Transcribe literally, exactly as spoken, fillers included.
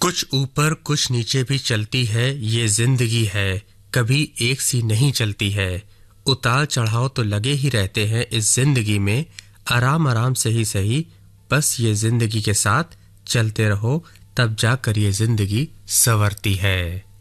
कुछ ऊपर कुछ नीचे भी चलती है, ये जिंदगी है, कभी एक सी नहीं चलती है। उतार चढ़ाव तो लगे ही रहते हैं इस जिंदगी में, आराम आराम से ही सही, बस ये जिंदगी के साथ चलते रहो, तब जाकर ये जिंदगी संवरती है।